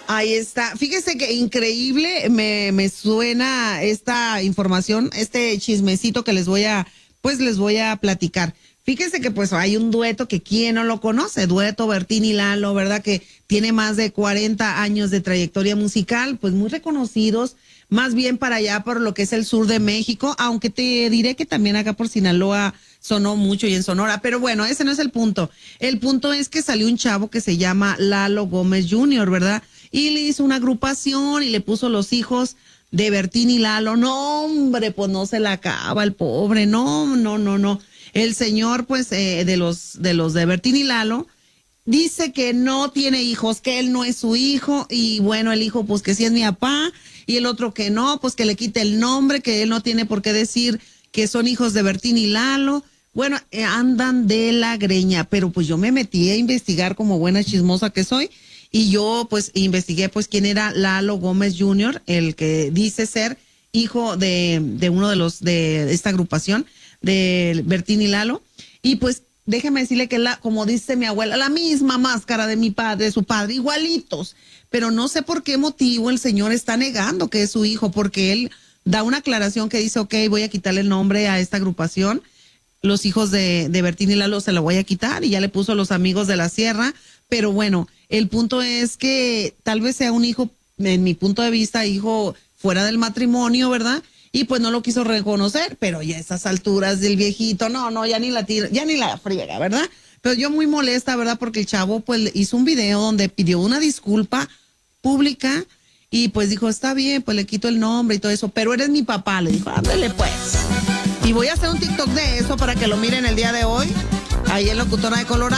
Ahí está. Fíjese que increíble me suena esta información, este chismecito que les voy a platicar. Fíjese que pues hay un dueto que quién no lo conoce, dueto Bertín y Lalo, ¿verdad? Que tiene más de 40 años de trayectoria musical, pues muy reconocidos, más bien para allá por lo que es el sur de México, aunque te diré que también acá por Sinaloa sonó mucho y en Sonora, pero bueno, ese no es el punto. El punto es que salió un chavo que se llama Lalo Gómez Jr., ¿verdad? Y le hizo una agrupación y le puso los hijos de Bertín y Lalo. No, hombre, pues no se la acaba el pobre, no. El señor, pues, de Bertín y Lalo, dice que no tiene hijos, que él no es su hijo, y bueno, el hijo, pues que sí es mi papá, y el otro que no, pues que le quite el nombre, que él no tiene por qué decir que son hijos de Bertín y Lalo. Bueno, andan de la greña, pero pues yo me metí a investigar como buena chismosa que soy, y yo pues investigué pues quién era Lalo Gómez Jr., el que dice ser hijo de uno de los de esta agrupación, de Bertín y Lalo, y pues déjeme decirle que como dice mi abuela, la misma máscara de mi padre, de su padre, igualitos, pero no sé por qué motivo el señor está negando que es su hijo, porque él da una aclaración que dice, ok, voy a quitarle el nombre a esta agrupación, los hijos de Bertín y Lalo se lo voy a quitar, y ya le puso los amigos de la sierra, pero bueno, el punto es que tal vez sea un hijo, en mi punto de vista, hijo fuera del matrimonio, ¿verdad? Y pues no lo quiso reconocer, pero ya a esas alturas del viejito, no, ya ni la tira, ya ni la friega, ¿verdad? Pero yo muy molesta, ¿verdad? Porque el chavo pues hizo un video donde pidió una disculpa pública y pues dijo, está bien, pues le quito el nombre y todo eso, pero eres mi papá, le dijo, ándale pues. Y voy a hacer un TikTok de eso para que lo miren el día de hoy, ahí en Locutora de Colorado.